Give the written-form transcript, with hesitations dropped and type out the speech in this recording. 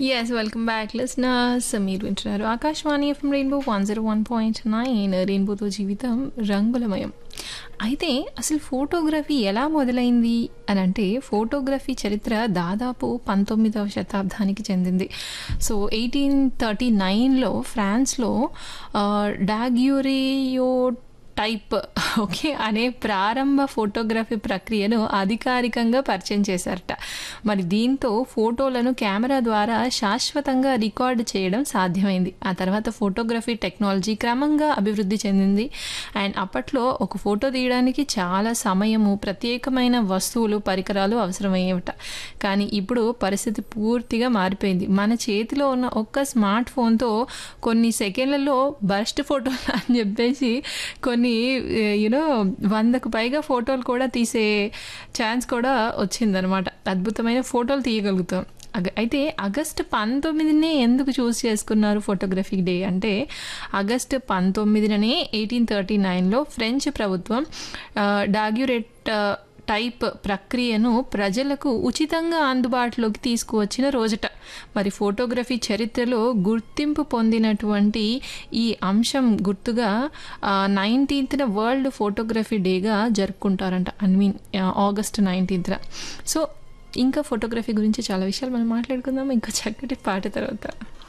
Yes. Welcome back listeners. మీరు వింటున్నారు Akashvani FM rainbow 101.9 రెయిన్బోతో జీవితం రంగులమయం. అయితే అసలు ఫోటోగ్రఫీ ఎలా మొదలైంది అని అంటే ఫోటోగ్రఫీ చరిత్ర దాదాపు 19వ శతాబ్దానికి చెందింది. సో 1839లో ఫ్రాన్స్లో డాగ్యూరియో టైప్ ఓకే అనే ప్రారంభ ఫోటోగ్రఫీ ప్రక్రియను అధికారికంగా పరిచయం చేశారట. మరి దీంతో ఫోటోలను కెమెరా ద్వారా శాశ్వతంగా రికార్డు చేయడం సాధ్యమైంది. ఆ తర్వాత ఫోటోగ్రఫీ టెక్నాలజీ క్రమంగా అభివృద్ధి చెందింది. అండ్ అప్పట్లో ఒక ఫోటో తీయడానికి చాలా సమయము, ప్రత్యేకమైన వస్తువులు, పరికరాలు అవసరమయ్యేవట. కానీ ఇప్పుడు పరిస్థితి పూర్తిగా మారిపోయింది. మన చేతిలో ఉన్న ఒక్క స్మార్ట్ ఫోన్తో కొన్ని సెకండ్లలో బర్స్ట్ ఫోటోలు అని చెప్పేసి కొన్ని యూనో 100కు పైగా ఫోటోలు కూడా తీసే ఛాన్స్ కూడా వచ్చిందనమాట. అద్భుతమైన ఫోటోలు తీయగలుగుతాం. అయితే ఆగస్టు 19నే ఎందుకు చూస్ చేసుకున్నారు ఫోటోగ్రఫీ డే అంటే ఆగస్టు 19నే 1839లో ఫ్రెంచ్ ప్రభుత్వం డాగ్యూరేట్ టైప్ ప్రక్రియను ప్రజలకు ఉచితంగా అందుబాటులోకి తీసుకువచ్చిన రోజుట. మరి ఫోటోగ్రఫీ చరిత్రలో గుర్తింపు పొందినటువంటి ఈ అంశం గుర్తుగా 19th వరల్డ్ ఫోటోగ్రఫీ డేగా జరుపుకుంటారంట. August 19th. సో ఇంకా ఫోటోగ్రఫీ గురించి చాలా విషయాలు మనం మాట్లాడుకుందాం ఇంకో చక్కటి పాట తర్వాత.